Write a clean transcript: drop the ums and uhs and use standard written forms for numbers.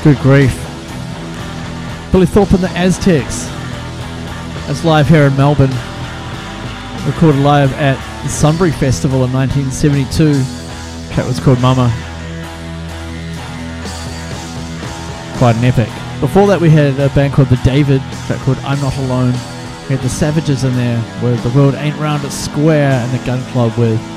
Good grief. Billy Thorpe and the Aztecs. That's live here in Melbourne. Recorded live at the Sunbury Festival in 1972. The track was called Mama. Quite an epic. Before that we had a band called The David, a track called I'm Not Alone. We had the Savages in there with The World Ain't Round, It's Square, and the Gun Club with